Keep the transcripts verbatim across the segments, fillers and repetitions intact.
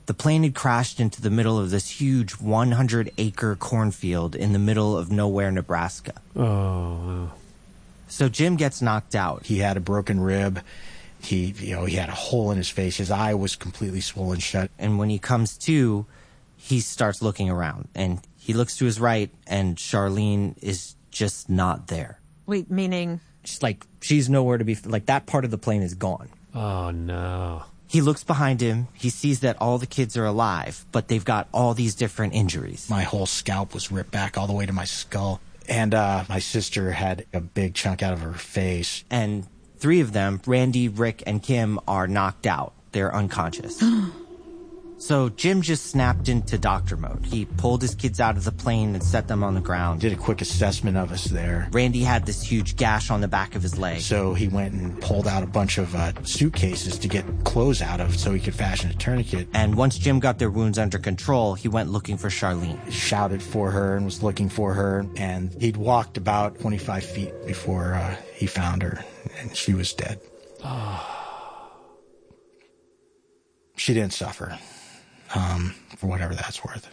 The plane had crashed into the middle of this huge one hundred acre cornfield in the middle of nowhere, Nebraska. Oh, wow. So Jim gets knocked out. He had a broken rib. He, you know, he had a hole in his face. His eye was completely swollen shut. And when he comes to, he starts looking around. And he looks to his right, and Charlene is just not there. Wait, meaning? She's like, she's nowhere to be, like, that part of the plane is gone. Oh, no. He looks behind him. He sees that all the kids are alive, but they've got all these different injuries. My whole scalp was ripped back all the way to my skull. And uh, my sister had a big chunk out of her face. And three of them, Randy, Rick, and Kim, are knocked out. They're unconscious. So Jim just snapped into doctor mode. He pulled his kids out of the plane and set them on the ground. Did a quick assessment of us there. Randy had this huge gash on the back of his leg. So he went and pulled out a bunch of uh, suitcases to get clothes out of so he could fashion a tourniquet. And once Jim got their wounds under control, he went looking for Charlene. He shouted for her and was looking for her. And he'd walked about twenty-five feet before uh, he found her, and she was dead. She didn't suffer. Um, for whatever that's worth.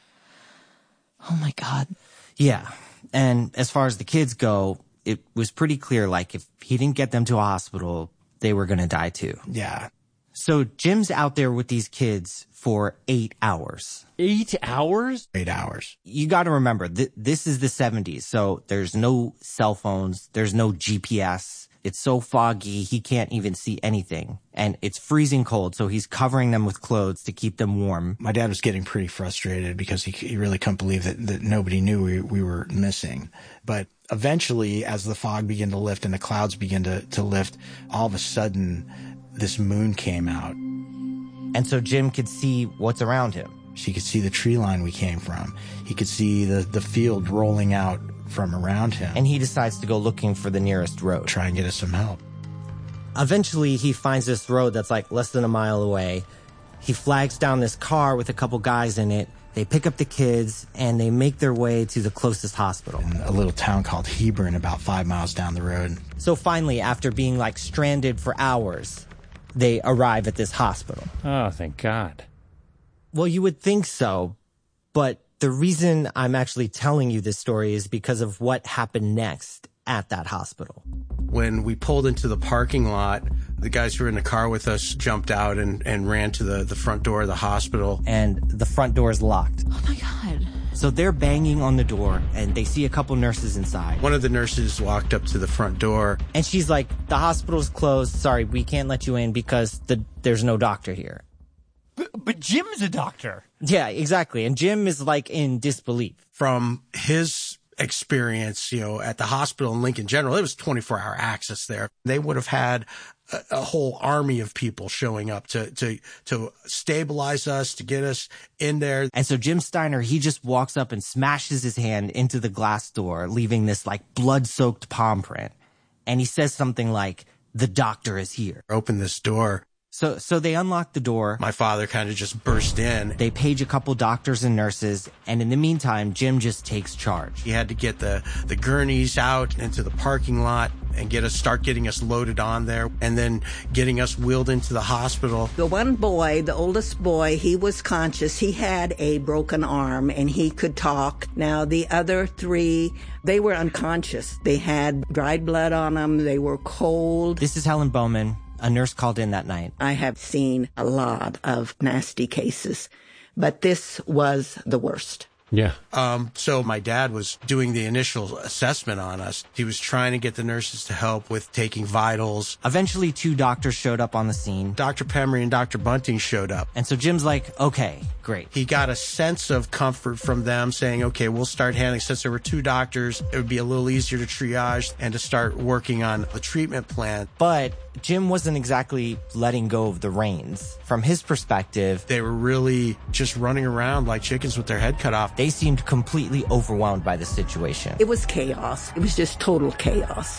Oh, my God. Yeah. And as far as the kids go, it was pretty clear, like, if he didn't get them to a hospital, they were going to die too. Yeah. So Jim's out there with these kids for eight hours. Eight hours? Eight hours. You got to remember, th- this is the seventies, so there's no cell phones, there's no G P S. It's so foggy, he can't even see anything. And it's freezing cold, so he's covering them with clothes to keep them warm. My dad was getting pretty frustrated because he, he really couldn't believe that, that nobody knew we, we were missing. But eventually, as the fog began to lift and the clouds began to, to lift, all of a sudden, this moon came out. And so Jim could see what's around him. He could see the tree line we came from. He could see the, the field rolling out from around him. And he decides to go looking for the nearest road. Try and get us some help. Eventually, he finds this road that's like less than a mile away. He flags down this car with a couple guys in it. They pick up the kids, and they make their way to the closest hospital. In a little town called Hebron, about five miles down the road. So finally, after being like stranded for hours, they arrive at this hospital. Oh, thank God. Well, you would think so, but the reason I'm actually telling you this story is because of what happened next at that hospital. When we pulled into the parking lot, the guys who were in the car with us jumped out and, and ran to the, the front door of the hospital. And the front door is locked. Oh, my God. So they're banging on the door, and they see a couple nurses inside. One of the nurses walked up to the front door. And she's like, the hospital's closed. Sorry, we can't let you in because the, there's no doctor here. But, but Jim's a doctor. Yeah, exactly. And Jim is like in disbelief. From his experience, you know, at the hospital in Lincoln General, it was twenty-four hour access there. They would have had a, a whole army of people showing up to, to, to stabilize us, to get us in there. And so Jim Steiner, he just walks up and smashes his hand into the glass door, leaving this like blood-soaked palm print. And he says something like, the doctor is here. Open this door. So so they unlock the door. My father kind of just burst in. They page a couple doctors and nurses, and in the meantime, Jim just takes charge. He had to get the, the gurneys out into the parking lot and get us, start getting us loaded on there, and then getting us wheeled into the hospital. The one boy, the oldest boy, he was conscious. He had a broken arm and he could talk. Now the other three, they were unconscious. They had dried blood on them. They were cold. This is Helen Bowman. A nurse called in that night. I have seen a lot of nasty cases, but this was the worst. Yeah. Um, so my dad was doing the initial assessment on us. He was trying to get the nurses to help with taking vitals. Eventually, two doctors showed up on the scene. Doctor Pemery and Doctor Bunting showed up. And so Jim's like, okay, great. He got a sense of comfort from them saying, okay, we'll start handling, since there were two doctors, it would be a little easier to triage and to start working on the treatment plan. But Jim wasn't exactly letting go of the reins. From his perspective, they were really just running around like chickens with their head cut off. They seemed completely overwhelmed by the situation. It was chaos. It was just total chaos.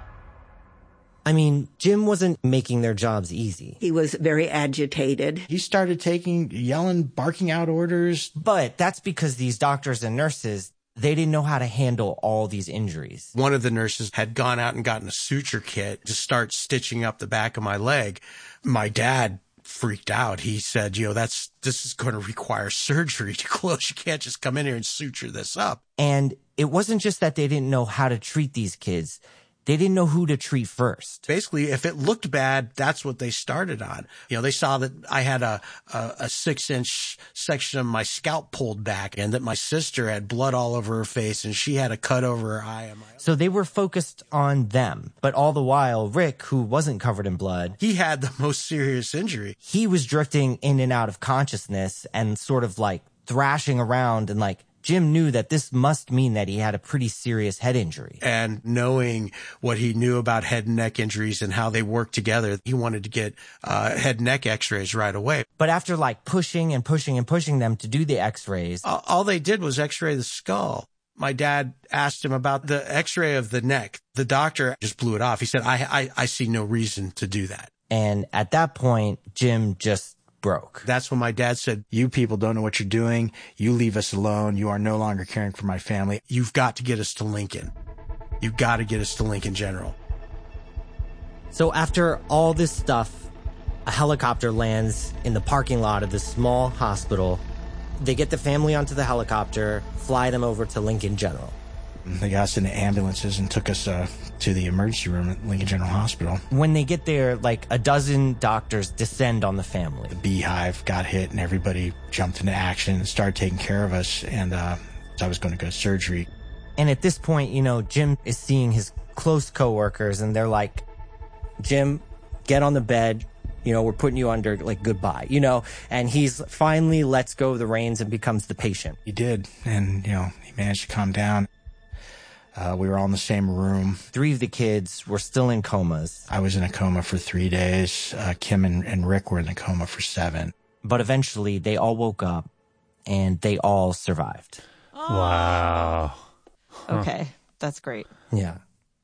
I mean, Jim wasn't making their jobs easy. He was very agitated. He started taking, yelling, barking out orders. But that's because these doctors and nurses, they didn't know how to handle all these injuries. One of the nurses had gone out and gotten a suture kit to start stitching up the back of my leg. My dad freaked out. He said, you know, that's, this is going to require surgery to close. You can't just come in here and suture this up. And it wasn't just that they didn't know how to treat these kids. They didn't know who to treat first. Basically, if it looked bad, that's what they started on. You know, they saw that I had a, a, a six inch section of my scalp pulled back and that my sister had blood all over her face and she had a cut over her eye. So they were focused on them. But all the while, Rick, who wasn't covered in blood, he had the most serious injury. He was drifting in and out of consciousness and sort of like thrashing around, and like Jim knew that this must mean that he had a pretty serious head injury. And knowing what he knew about head and neck injuries and how they work together, he wanted to get uh, head and neck x-rays right away. But after like pushing and pushing and pushing them to do the x-rays, all, all they did was x-ray the skull. My dad asked him about the x-ray of the neck. The doctor just blew it off. He said, I, I, I see no reason to do that. And at that point, Jim just broke. That's when my dad said, you people don't know what you're doing. You leave us alone. You are no longer caring for my family. You've got to get us to Lincoln. You've got to get us to Lincoln General. So after all this stuff, a helicopter lands in the parking lot of this small hospital. They get the family onto the helicopter, fly them over to Lincoln General. They got us in the ambulances and took us uh, to the emergency room at Lincoln General Hospital. When they get there, like a dozen doctors descend on the family. The beehive got hit and everybody jumped into action and started taking care of us. And uh, I was going to go to surgery. And at this point, you know, Jim is seeing his close coworkers and they're like, Jim, get on the bed. You know, we're putting you under, like, goodbye, you know, and he's finally lets go of the reins and becomes the patient. He did. And, you know, he managed to calm down. Uh, we were all in the same room. Three of the kids were still in comas. I was in a coma for three days. Uh, Kim and, and Rick were in a coma for seven. But eventually they all woke up and they all survived. Oh. Wow. Huh. Okay. That's great. Yeah.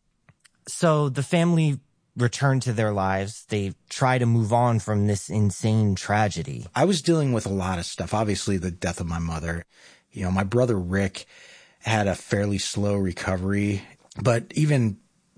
So the family return to their lives. They try to move on from this insane tragedy. I was dealing with a lot of stuff. Obviously, the death of my mother. You know, my brother Rick had a fairly slow recovery, but even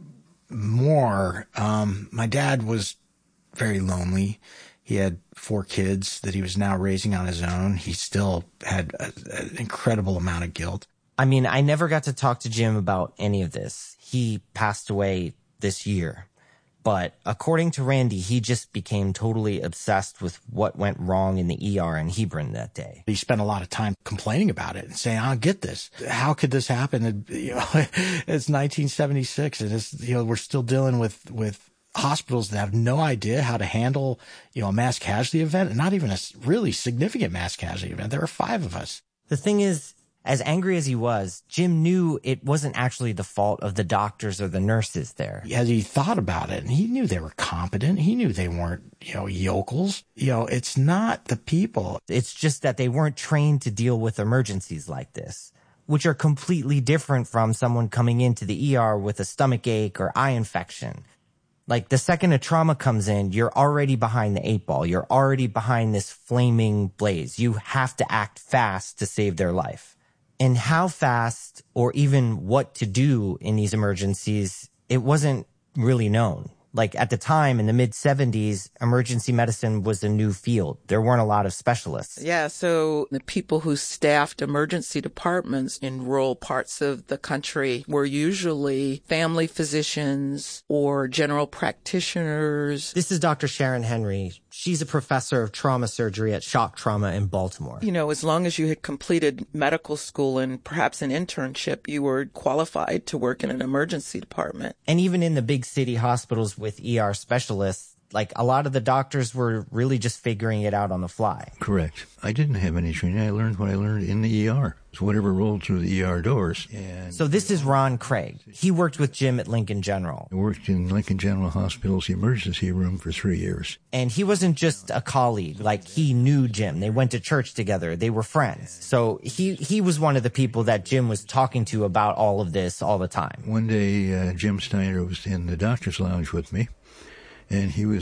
more, um, my dad was very lonely. He had four kids that he was now raising on his own. He still had a, an incredible amount of guilt. I mean, I never got to talk to Jim about any of this. He passed away this year. But according to Randy, he just became totally obsessed with what went wrong in the E R in Hebron that day. He spent a lot of time complaining about it and saying, I don't get this. How could this happen? And, you know, it's nineteen seventy-six and it's, you know, we're still dealing with, with hospitals that have no idea how to handle, you know, a mass casualty event, and not even a really significant mass casualty event. There were five of us. The thing is, as angry as he was, Jim knew it wasn't actually the fault of the doctors or the nurses there. As he thought about it, and he knew they were competent. He knew they weren't, you know, yokels. You know, it's not the people. It's just that they weren't trained to deal with emergencies like this, which are completely different from someone coming into the E R with a stomach ache or eye infection. Like, the second a trauma comes in, you're already behind the eight ball. You're already behind this flaming blaze. You have to act fast to save their life. And how fast or even what to do in these emergencies, it wasn't really known. Like, at the time in the mid seventies, emergency medicine was a new field. There weren't a lot of specialists. Yeah, so the people who staffed emergency departments in rural parts of the country were usually family physicians or general practitioners. This is Doctor Sharon Henry. She's a professor of trauma surgery at Shock Trauma in Baltimore. You know, as long as you had completed medical school and perhaps an internship, you were qualified to work in an emergency department. And even in the big city hospitals with E R specialists, like, a lot of the doctors were really just figuring it out on the fly. Correct. I didn't have any training. I learned what I learned in the E R. It's whatever rolled through the E R doors. And so this is Ron Craig. He worked with Jim at Lincoln General. I worked in Lincoln General Hospital's emergency room for three years. And he wasn't just a colleague. Like, he knew Jim. They went to church together. They were friends. So he, he was one of the people that Jim was talking to about all of this all the time. One day, uh, Jim Steiner was in the doctor's lounge with me, and he was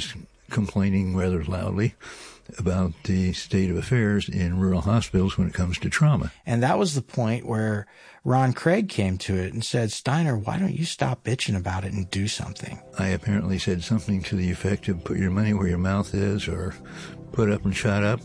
complaining rather loudly about the state of affairs in rural hospitals when it comes to trauma. And that was the point where Ron Craig came to it and said, Steiner, why don't you stop bitching about it and do something? I apparently said something to the effect of put your money where your mouth is, or put up and shut up.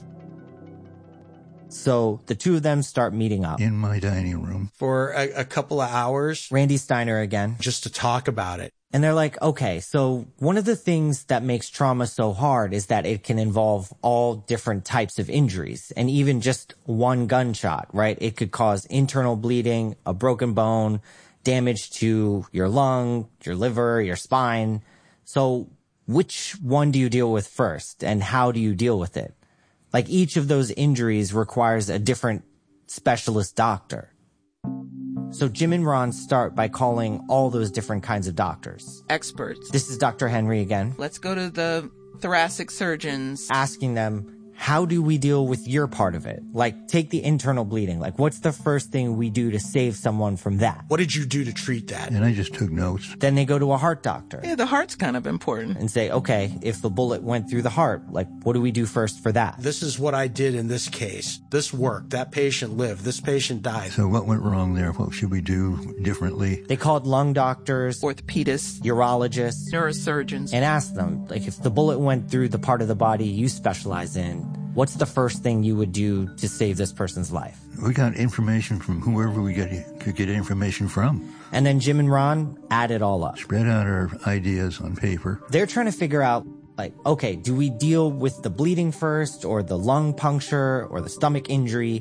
So the two of them start meeting up in my dining room for a, a couple of hours. Randy Steiner again. Just to talk about it. And they're like, okay, so one of the things that makes trauma so hard is that it can involve all different types of injuries, and even just one gunshot, right? It could cause internal bleeding, a broken bone, damage to your lung, your liver, your spine. So which one do you deal with first, and how do you deal with it? Like, each of those injuries requires a different specialist doctor. So Jim and Ron start by calling all those different kinds of doctors. Experts. This is Doctor Henry again. Let's go to the thoracic surgeons. Asking them, how do we deal with your part of it? Like, take the internal bleeding. Like, what's the first thing we do to save someone from that? What did you do to treat that? And I just took notes. Then they go to a heart doctor. Yeah, the heart's kind of important. And say, okay, if the bullet went through the heart, like, what do we do first for that? This is what I did in this case. This worked. That patient lived. This patient died. So what went wrong there? What should we do differently? They called lung doctors, orthopedists, urologists, neurosurgeons, and asked them, like, if the bullet went through the part of the body you specialize in, what's the first thing you would do to save this person's life? We got information from whoever we get, could get information from. And then Jim and Ron add it all up. Spread out our ideas on paper. They're trying to figure out, like, okay, do we deal with the bleeding first, or the lung puncture, or the stomach injury?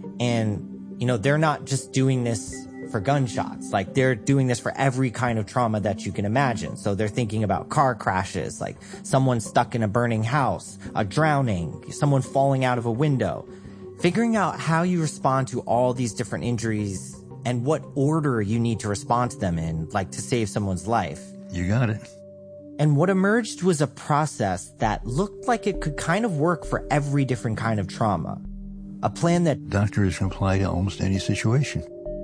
And, you know, they're not just doing this for gunshots. Like, they're doing this for every kind of trauma that you can imagine. So they're thinking about car crashes, like someone stuck in a burning house, a drowning, someone falling out of a window. Figuring out how you respond to all these different injuries and what order you need to respond to them in, like, to save someone's life. You got it. And what emerged was a process that looked like it could kind of work for every different kind of trauma. A plan that doctors can apply to almost any situation.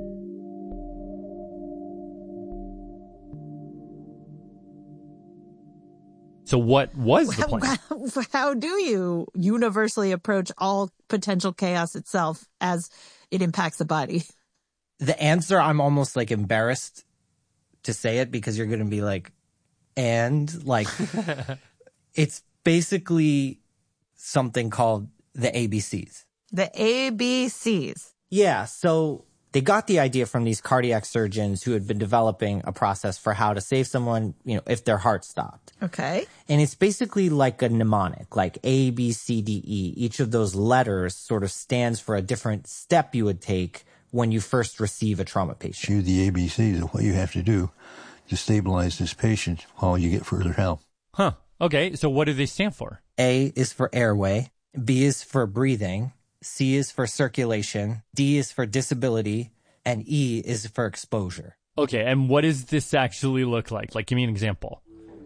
So what was the plan? How, how do you universally approach all potential chaos itself as it impacts the body? The answer, I'm almost like embarrassed to say it because you're going to be like, and like, it's basically something called the A B Cs. The A B Cs. Yeah. So they got the idea from these cardiac surgeons who had been developing a process for how to save someone, you know, if their heart stopped. Okay. And it's basically like a mnemonic, like A, B, C, D, E. Each of those letters sort of stands for a different step you would take when you first receive a trauma patient. Choose the A B Cs of what you have to do to stabilize this patient while you get further help. Huh. Okay. So what do they stand for? A is for airway. B is for breathing. C is for circulation, D is for disability, and E is for exposure. Okay, and what does this actually look like? Like, give me an example.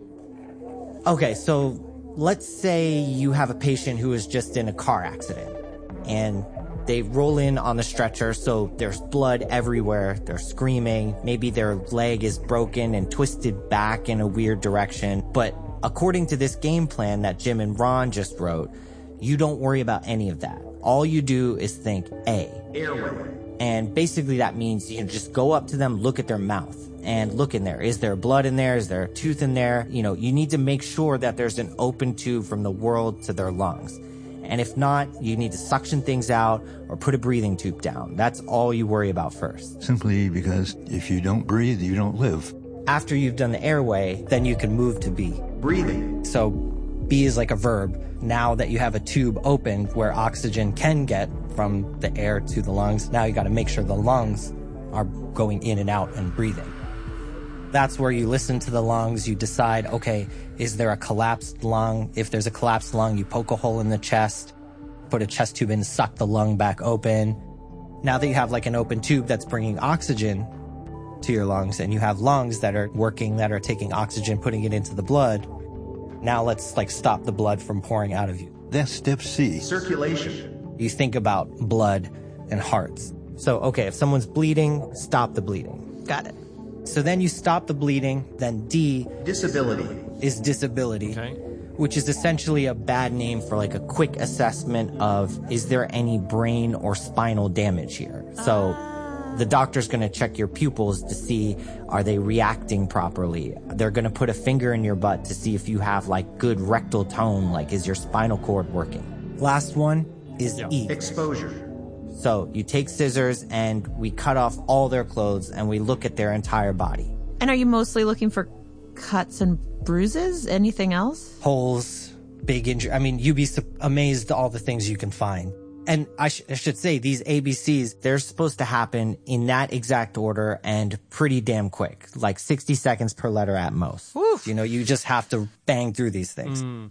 Okay, so let's say you have a patient who is just in a car accident, and they roll in on the stretcher, so there's blood everywhere, they're screaming, maybe their leg is broken and twisted back in a weird direction, but according to this game plan that Jim and Ron just wrote, you don't worry about any of that. All you do is think A. Airway. And basically that means you know, just go up to them, look at their mouth, and look in there. Is there blood in there? Is there a tooth in there? You know, you need to make sure that there's an open tube from the world to their lungs. And if not, you need to suction things out or put a breathing tube down. That's all you worry about first. Simply because if you don't breathe, you don't live. After you've done the airway, then you can move to B. Breathing. So B is like a verb. Now that you have a tube open where oxygen can get from the air to the lungs, now you got to make sure the lungs are going in and out and breathing. That's where you listen to the lungs. You decide, okay, is there a collapsed lung? If there's a collapsed lung, you poke a hole in the chest, put a chest tube in, suck the lung back open. Now that you have like an open tube that's bringing oxygen to your lungs, and you have lungs that are working, that are taking oxygen, putting it into the blood, now let's like stop the blood from pouring out of you. That's step C. Circulation. You think about blood and hearts. So, okay, if someone's bleeding, stop the bleeding. Got it. So then you stop the bleeding, then D. Disability. Is disability. Okay. which is essentially a bad name for like a quick assessment of, is there any brain or spinal damage here? So the doctor's going to check your pupils to see, are they reacting properly? They're going to put a finger in your butt to see if you have like good rectal tone, like is your spinal cord working? Last one is Yeah. E. Exposure. So you take scissors and we cut off all their clothes and we look at their entire body. And are you mostly looking for cuts and bruises? Anything else? Holes, big injury. I mean, you'd be su- amazed at all the things you can find. And I, sh- I should say, these A B Cs, they're supposed to happen in that exact order and pretty damn quick, like sixty seconds per letter at most. Oof. You know, you just have to bang through these things. Mm.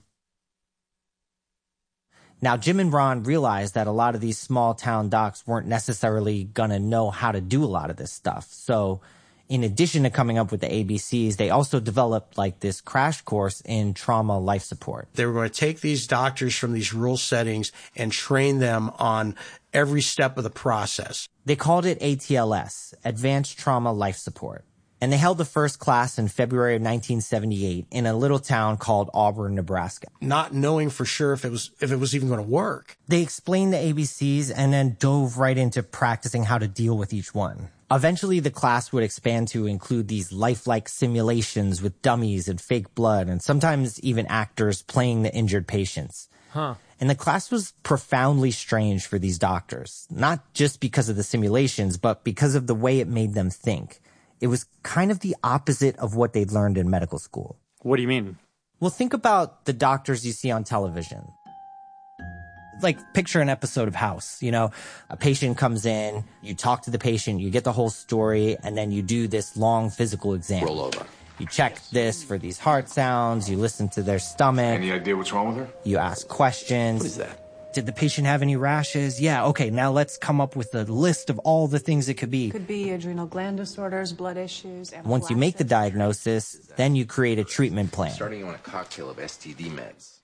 Now, Jim and Ron realized that a lot of these small town docs weren't necessarily going to know how to do a lot of this stuff. So in addition to coming up with the A B Cs, they also developed like this crash course in trauma life support. They were going to take these doctors from these rural settings and train them on every step of the process. They called it A T L S, Advanced Trauma Life Support. And they held the first class in February of nineteen seventy-eight in a little town called Auburn, Nebraska. Not knowing for sure if it was if it was even going to work. They explained the A B Cs and then dove right into practicing how to deal with each one. Eventually, the class would expand to include these lifelike simulations with dummies and fake blood, and sometimes even actors playing the injured patients. Huh. And the class was profoundly strange for these doctors, not just because of the simulations, but because of the way it made them think. It was kind of the opposite of what they'd learned in medical school. What do you mean? Well, think about the doctors you see on television. Like, picture an episode of House, you know, a patient comes in, you talk to the patient, you get the whole story, and then you do this long physical exam. Roll over. You check this for these heart sounds, you listen to their stomach, Any idea what's wrong with her? you ask questions. What is that? Did the patient have any rashes? Yeah, okay, now let's come up with a list of all the things it could be. Could be adrenal gland disorders, blood issues. Once you make the diagnosis, then you create a treatment plan. Starting you on a cocktail of S T D meds.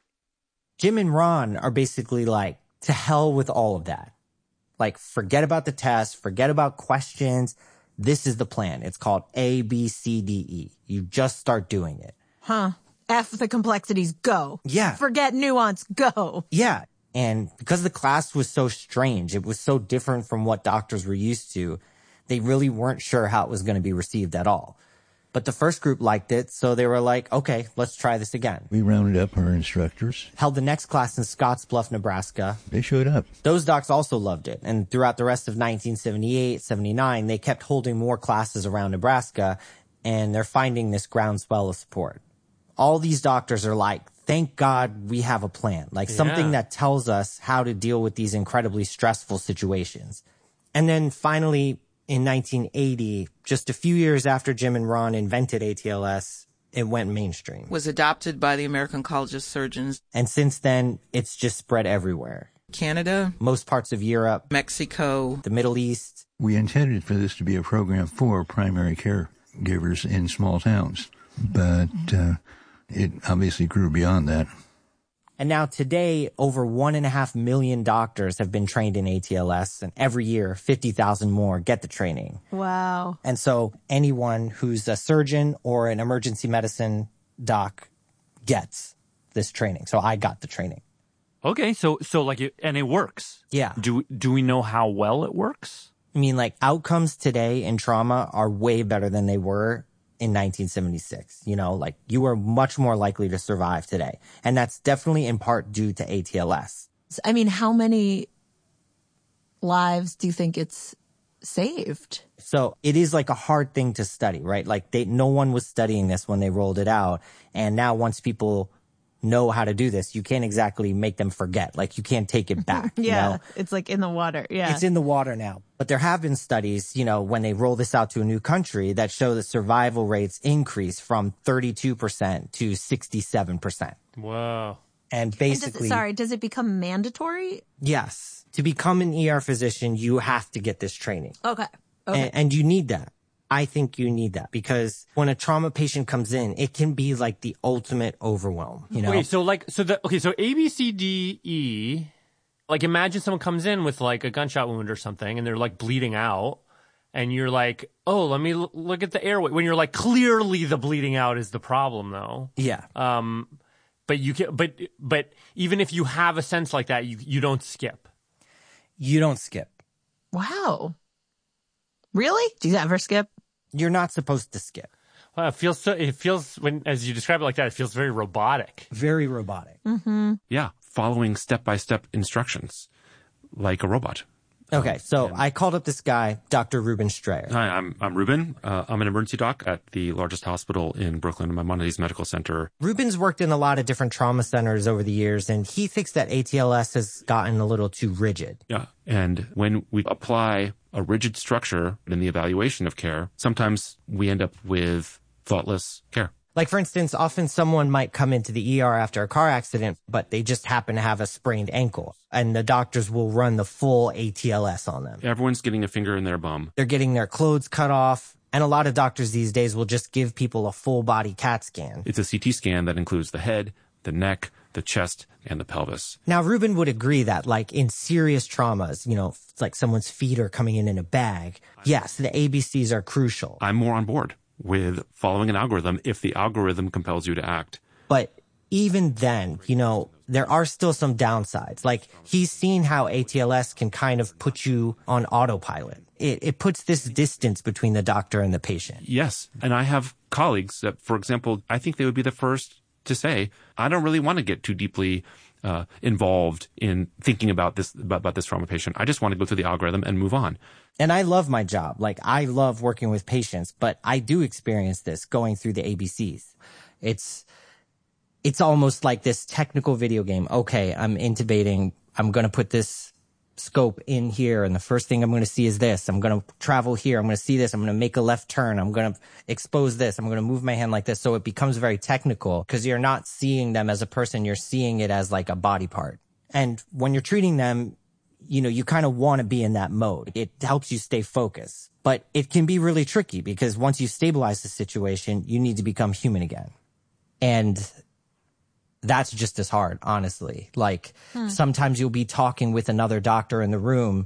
Jim and Ron are basically like, to hell with all of that. Like, forget about the test, forget about questions. This is the plan. It's called A, B, C, D, E. You just start doing it. Huh. F the complexities, go. Yeah. Forget nuance, go. Yeah. And because the class was so strange, it was so different from what doctors were used to, they really weren't sure how it was going to be received at all. But the first group liked it, so they were like, okay, let's try this again. We rounded up our instructors. Held the next class in Scottsbluff, Nebraska. They showed up. Those docs also loved it. And throughout the rest of nineteen seventy-eight, seventy-nine, they kept holding more classes around Nebraska, and they're finding this groundswell of support. All these doctors are like, thank God we have a plan, like something Yeah. that tells us how to deal with these incredibly stressful situations. And then finally, in nineteen eighty, just a few years after Jim and Ron invented A T L S, it went mainstream. Was adopted by the American College of Surgeons. And since then, it's just spread everywhere. Canada, Most parts of Europe, Mexico. the Middle East. We intended for this to be a program for primary care givers in small towns, but uh, it obviously grew beyond that. And now today, over one and a half million doctors have been trained in A T L S, and every year, fifty thousand more get the training. Wow. And so anyone who's a surgeon or an emergency medicine doc gets this training. So I got the training. Okay, so so like it, and it works. Yeah. Do do we know how well it works? I mean, like, outcomes today in trauma are way better than they were in nineteen seventy-six. You know, like, you are much more likely to survive today. And that's definitely in part due to A T L S. I mean, how many lives do you think it's saved? So it is like a hard thing to study, right? Like, they, no one was studying this when they rolled it out. And now once people know how to do this, you can't exactly make them forget. Like, you can't take it back. Yeah. You know? It's like in the water. Yeah. It's in the water now. But there have been studies, you know, when they roll this out to a new country that show that survival rates increase from thirty-two percent to sixty-seven percent. Wow. And And does basically, it, sorry, does it become mandatory? yes, to become an E R physician, you have to get this training. Okay. Okay. And, and you need that. I think you need that because when a trauma patient comes in, it can be like the ultimate overwhelm, you know? Wait, so like, so the, okay, so A, B, C, D, E, like imagine someone comes in with like a gunshot wound or something and they're like bleeding out and you're like, oh, let me l- look at the airway. When you're like, clearly the bleeding out is the problem though. Yeah. Um, But you can, but but even if you have a sense like that, you you don't skip. You don't skip. Wow. Really? Do you ever skip? You're not supposed to skip. Well, it feels so. It feels when as you describe it like that, it feels very robotic. Very robotic. Mm-hmm. Yeah, following step by step instructions, like a robot. Okay, Um, so and- I called up this guy, Doctor Ruben Strayer. Hi, I'm I'm Ruben. Uh, I'm an emergency doc at the largest hospital in Brooklyn, Maimonides Medical Center. Ruben's worked in a lot of different trauma centers over the years, and he thinks that A T L S has gotten a little too rigid. Yeah, and when we apply a rigid structure in the evaluation of care, sometimes we end up with thoughtless care. Like, for instance, often someone might come into the E R after a car accident, but they just happen to have a sprained ankle, and the doctors will run the full A T L S on them. Everyone's getting a finger in their bum. They're getting their clothes cut off, and a lot of doctors these days will just give people a full body CAT scan. It's a C T scan that includes the head, the neck, the chest, and the pelvis. Now, Ruben would agree that, like, in serious traumas, you know, it's like someone's feet are coming in in a bag. Yes, the A B Cs are crucial. I'm more on board with following an algorithm if the algorithm compels you to act. But even then, you know, there are still some downsides. Like, he's seen how A T L S can kind of put you on autopilot. It, it puts this distance between the doctor and the patient. Yes. And I have colleagues that, for example, I think they would be the first to say, I don't really want to get too deeply uh, involved in thinking about this, about, about this trauma patient. I just want to go through the algorithm and move on. And I love my job. Like, I love working with patients, but I do experience this going through the A B Cs. It's, it's almost like this technical video game. Okay, I'm intubating. I'm going to put this scope in here, and the first thing I'm going to see is this. I'm going to travel here. I'm going to see this. I'm going to make a left turn. I'm going to expose this. I'm going to move my hand like this. So it becomes very technical because you're not seeing them as a person. You're seeing it as like a body part. And when you're treating them, you know, you kind of want to be in that mode. It helps you stay focused, but it can be really tricky because once you stabilize the situation, you need to become human again. And that's just as hard, honestly. Like, hmm. sometimes you'll be talking with another doctor in the room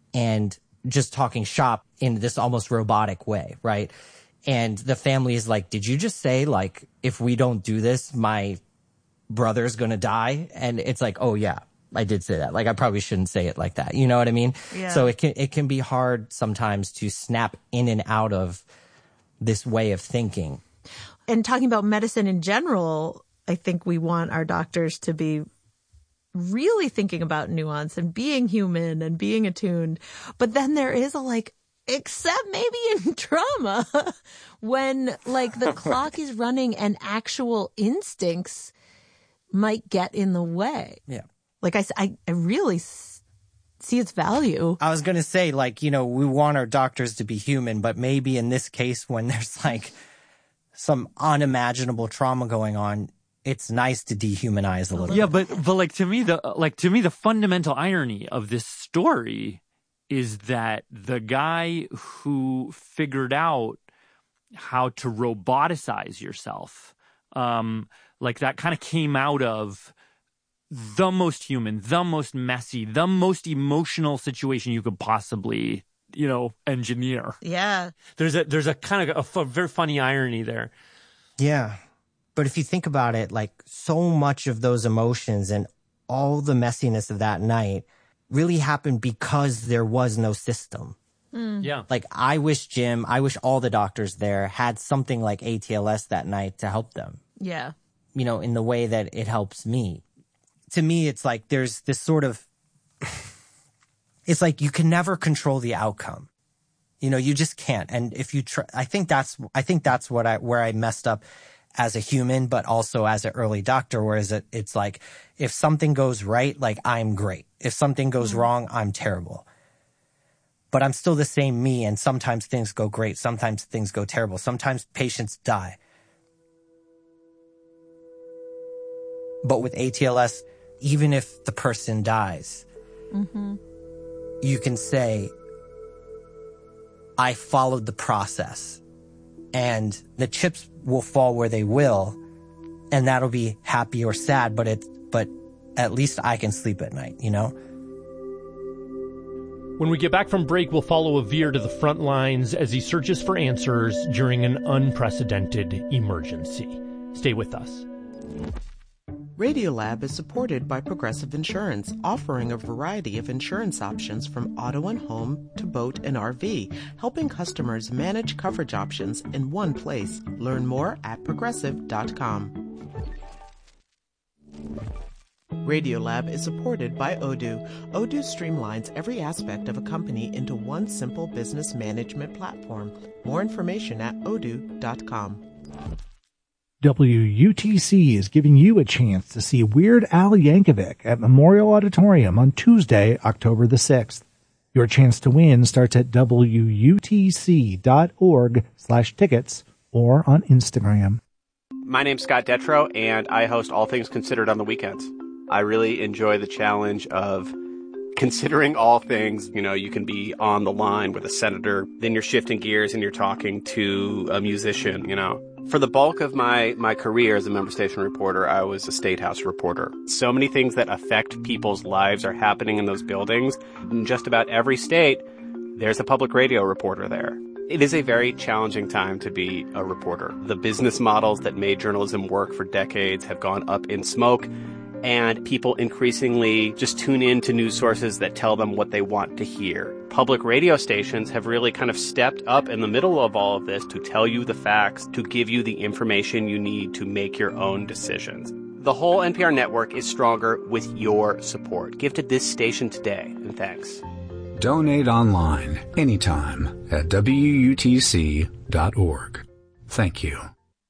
and just talking shop in this almost robotic way, right? And the family is like, did you just say, like, if we don't do this, my brother's going to die? And it's like, oh, yeah, I did say that. Like, I probably shouldn't say it like that. You know what I mean? Yeah. So it can, it can be hard sometimes to snap in and out of this way of thinking. And talking about medicine in general, I think we want our doctors to be really thinking about nuance and being human and being attuned. But then there is a like, except maybe in trauma, when like the clock is running and actual instincts might get in the way. Yeah. Like I, I, I really see its value. I was going to say, like, you know, we want our doctors to be human, but maybe in this case, when there's like some unimaginable trauma going on, it's nice to dehumanize a little. Yeah, bit. but but like to me the like to me the fundamental irony of this story is that the guy who figured out how to roboticize yourself, um, like that kind of came out of the most human, the most messy, the most emotional situation you could possibly, you know, engineer. Yeah. There's a there's a kind of a, f- very funny irony there. Yeah. But if you think about it, like so much of those emotions and all the messiness of that night really happened because there was no system. Mm. Yeah. Like I wish Jim, I wish all the doctors there had something like A T L S that night to help them. Yeah. You know, in the way that it helps me. To me, it's like there's this sort of, it's like you can never control the outcome. You know, you just can't. And if you try, I think that's, I think that's what I, where I messed up as a human, but also as an early doctor, whereas it, it's like, if something goes right, like I'm great. If something goes mm-hmm. wrong, I'm terrible. But I'm still the same me, and sometimes things go great. Sometimes things go terrible. Sometimes patients die. But with A T L S, even if the person dies, mm-hmm. you can say, I followed the process. And the chips will fall where they will, and that'll be happy or sad, but it, but at least I can sleep at night, you know? When we get back from break, we'll follow Avir to the front lines as he searches for answers during an unprecedented emergency. Stay with us. Radiolab is supported by Progressive Insurance, offering a variety of insurance options from auto and home to boat and R V, helping customers manage coverage options in one place. Learn more at progressive dot com. Radiolab is supported by Odoo. Odoo streamlines every aspect of a company into one simple business management platform. More information at odoo dot com. W U T C is giving you a chance to see Weird Al Yankovic at Memorial Auditorium on Tuesday, October the sixth. Your chance to win starts at W U T C dot org slash tickets or on Instagram. My name's Scott Detrow, and I host All Things Considered on the weekends. I really enjoy the challenge of considering all things. You know, you can be on the line with a senator, then you're shifting gears and you're talking to a musician, you know. For the bulk of my, my career as a member station reporter, I was a State House reporter. So many things that affect people's lives are happening in those buildings. In just about every state, there's a public radio reporter there. It is a very challenging time to be a reporter. The business models that made journalism work for decades have gone up in smoke, and people increasingly just tune in to news sources that tell them what they want to hear. Public radio stations have really kind of stepped up in the middle of all of this to tell you the facts, to give you the information you need to make your own decisions. The whole N P R network is stronger with your support. Give to this station today, and thanks. Donate online anytime at W U T C dot org. Thank you.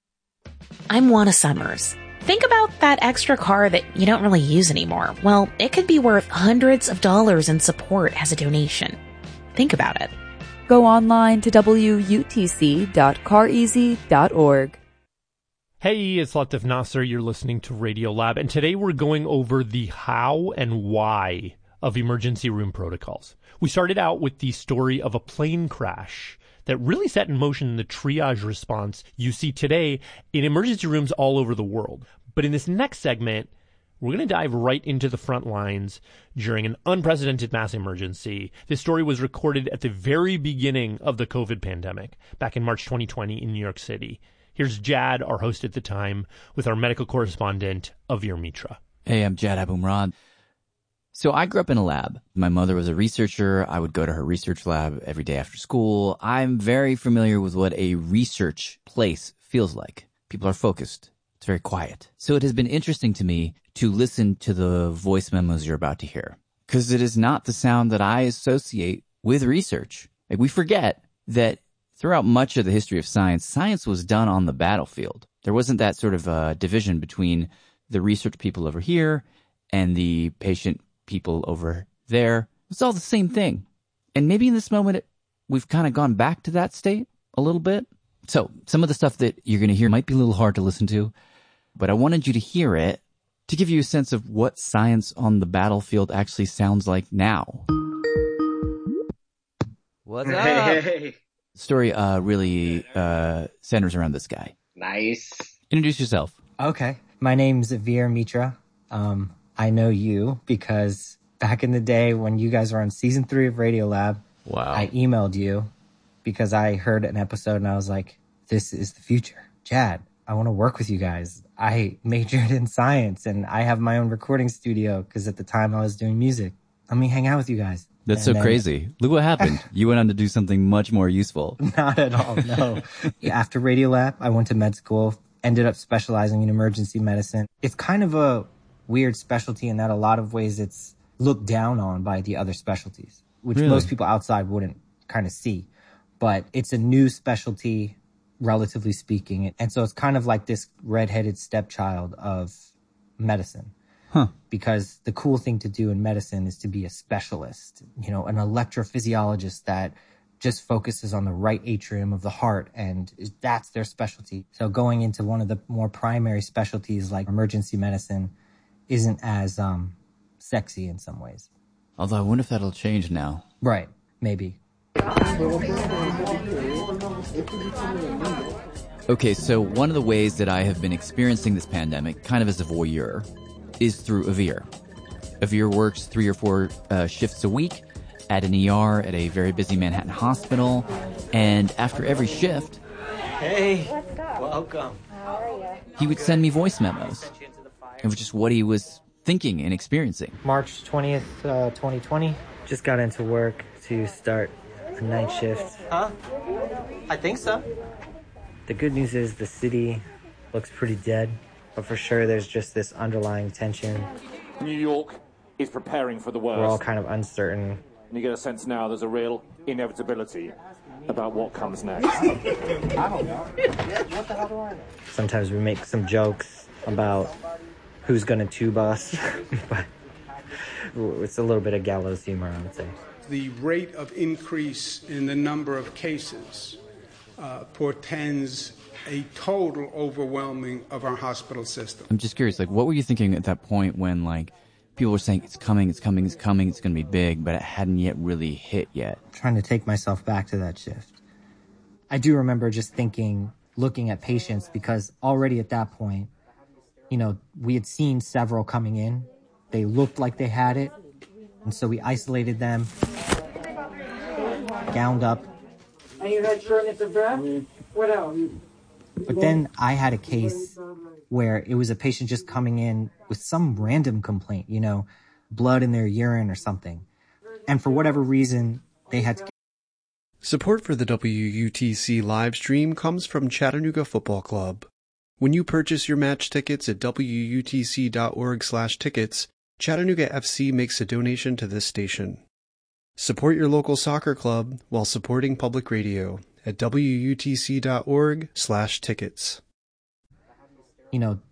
I'm Juana Summers. Think about that extra car that you don't really use anymore. Well, it could be worth hundreds of dollars in support as a donation. Think about it. Go online to W U T C dot car easy dot org. Hey, it's Latif Nasser. You're listening to Radiolab, and today we're going over the how and why of emergency room protocols. We started out with the story of a plane crash that really set in motion the triage response you see today in emergency rooms all over the world. But in this next segment, we're going to dive right into the front lines during an unprecedented mass emergency. This story was recorded at the very beginning of the COVID pandemic, back in March twenty twenty in New York City. Here's Jad, our host at the time, with our medical correspondent, Avir Mitra. Hey, I'm Jad Abumrad. So I grew up in a lab. My mother was a researcher. I would go to her research lab every day after school. I'm very familiar with what a research place feels like. People are focused. It's very quiet. So it has been interesting to me to listen to the voice memos you're about to hear, because it is not the sound that I associate with research. Like, we forget that throughout much of the history of science, science was done on the battlefield. There wasn't that sort of uh, division between the research people over here and the patient people over there. It's all the same thing. And maybe in this moment, it, we've kind of gone back to that state a little bit. So some of the stuff that you're going to hear might be a little hard to listen to, but I wanted you to hear it to give you a sense of what science on the battlefield actually sounds like now. What's up? Hey. The story uh, really uh, centers around this guy. Nice. Introduce yourself. Okay. My name's Avir Mitra. Um, I know you because back in the day when you guys were on season three of Radiolab, wow. I emailed you because I heard an episode and I was like, this is the future. Jad, I want to work with you guys. I majored in science and I have my own recording studio because at the time I was doing music. Let me hang out with you guys. That's and so then, crazy. Look what happened. You went on to do something much more useful. Not at all, no. After Radiolab, I went to med school, ended up specializing in emergency medicine. It's kind of a weird specialty in that a lot of ways it's looked down on by the other specialties, which really? most people outside wouldn't kind of see. But it's a new specialty, relatively speaking. And so it's kind of like this redheaded stepchild of medicine. Huh. Because the cool thing to do in medicine is to be a specialist, you know, an electrophysiologist that just focuses on the right atrium of the heart, and that's their specialty. So going into one of the more primary specialties like emergency medicine isn't as um, sexy in some ways. Although I wonder if that'll change now. Right. Maybe. Okay, so one of the ways that I have been experiencing this pandemic, kind of as a voyeur, is through Avir. Avir works three or four uh, shifts a week at an E R at a very busy Manhattan hospital, and after every shift, Hey, welcome. he would send me voice memos. of just what he was thinking and experiencing. March twentieth, uh, twenty twenty. Just got into work to start a night shift. Huh? I think so. The good news is the city looks pretty dead, but for sure there's just this underlying tension. New York is preparing for the worst. We're all kind of uncertain. And you get a sense now there's a real inevitability about what comes next. Sometimes we make some jokes about who's going to tube us, but it's a little bit of gallows humor, I would say. The rate of increase in the number of cases uh, portends a total overwhelming of our hospital system. I'm just curious, like, what were you thinking at that point when, like, people were saying, it's coming, it's coming, it's coming, it's going to be big, but it hadn't yet really hit yet? Trying to take myself back to that shift. I do remember just thinking, looking at patients, because already at that point, you know, we had seen several coming in. They looked like they had it, and so we isolated them, gowned up. And you had shortness of breath? What else? But then I had a case where it was a patient just coming in with some random complaint, you know, blood in their urine or something. And for whatever reason, they had to get... Support for the W U T C live stream comes from Chattanooga Football Club. When you purchase your match tickets at W U T C dot org slash tickets, Chattanooga F C makes a donation to this station. Support your local soccer club while supporting public radio at W U T C dot org slash tickets. You know,